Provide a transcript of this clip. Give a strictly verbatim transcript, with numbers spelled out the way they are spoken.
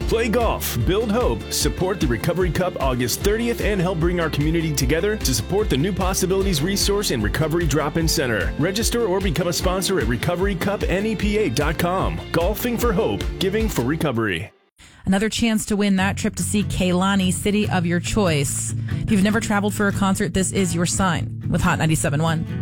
Play golf, build hope, support the Recovery Cup August thirtieth, and help bring our community together to support the New Possibilities Resource and Recovery Drop-In Center. Register or become a sponsor at recovery cup n e p a dot com. Golfing for hope, giving for recovery. Another chance to win that trip to see Kehlani, city of your choice. If you've never traveled for a concert, this is your sign with Hot ninety-seven point one.